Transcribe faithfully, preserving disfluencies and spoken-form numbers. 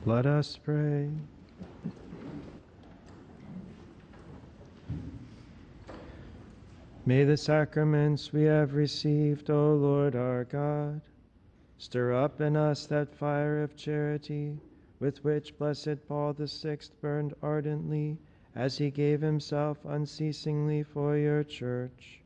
Let us pray. May the sacraments we have received, O Lord our God, stir up in us that fire of charity with which blessed Paul the Sixth burned ardently as he gave himself unceasingly for your church.